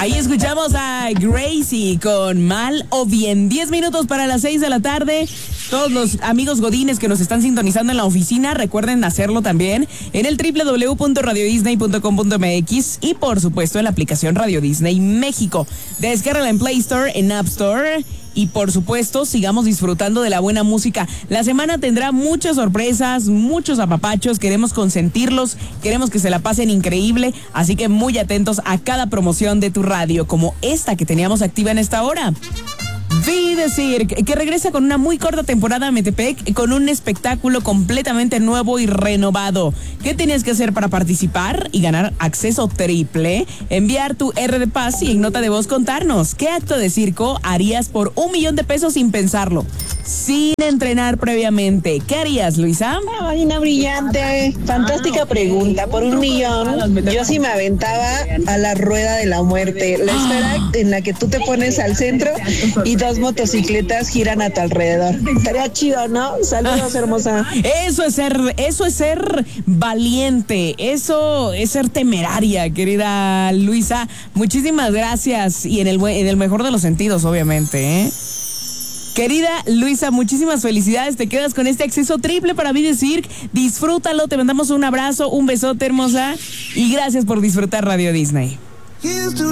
Ahí escuchamos a Gracie con Mal o Bien. 10 minutos para las 6 de la tarde. Todos los amigos godines que nos están sintonizando en la oficina, recuerden hacerlo también en el www.radiodisney.com.mx y por supuesto en la aplicación Radio Disney México. Descárgala en Play Store, en App Store. Y por supuesto, sigamos disfrutando de la buena música. La semana tendrá muchas sorpresas, muchos apapachos. Queremos consentirlos, queremos que se la pasen increíble. Así que muy atentos a cada promoción de tu radio, como esta que teníamos activa en esta hora. Vida Cirque, que regresa con una muy corta temporada a Metepec con un espectáculo completamente nuevo y renovado. ¿Qué tenías que hacer para participar y ganar acceso triple? Enviar tu R de Paz y en nota de voz contarnos qué acto de circo harías por $1,000,000 sin pensarlo, sin entrenar previamente. ¿Qué harías, Luisa? Marina brillante, fantástica pregunta. Por $1,000,000, yo sí me aventaba a la rueda de la muerte, la esfera en la que tú te pones al centro y dos motocicletas giran a tu alrededor. Estaría chido, ¿no? Saludos, hermosa. Eso es ser valiente, eso es ser temeraria, querida Luisa. Muchísimas gracias y en el mejor de los sentidos, obviamente, ¿eh? Querida Luisa, muchísimas felicidades. Te quedas con este acceso triple para Vida Cirque. Disfrútalo, te mandamos un abrazo, un besote, hermosa. Y gracias por disfrutar Radio Disney.